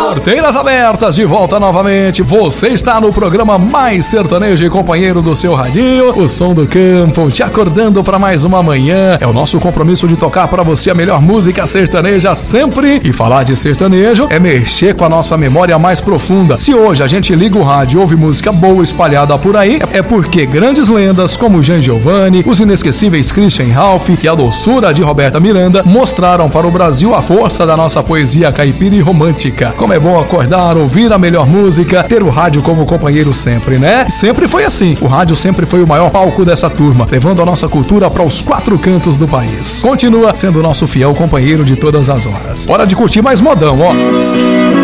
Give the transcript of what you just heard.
Porteiras abertas, de volta novamente. Você está no programa mais sertanejo e companheiro do seu radinho, o Som do Campo, te acordando para mais uma manhã. É o nosso compromisso de tocar para você a melhor música sertaneja sempre. E falar de sertanejo é mexer com a nossa memória mais profunda. Se hoje a gente liga o rádio e ouve música boa espalhada por aí, é porque grandes lendas como Jean Giovanni, os inesquecíveis Christian Ralph e a doçura de Roberta Miranda mostraram para o Brasil a força da nossa poesia caipira e romântica. Como é bom acordar, ouvir a melhor música, ter o rádio como companheiro sempre, né? Sempre foi assim. O rádio sempre foi o maior palco dessa turma, levando a nossa cultura para os 4 cantos do país. Continua sendo nosso fiel companheiro de todas as horas. Hora de curtir mais modão, ó.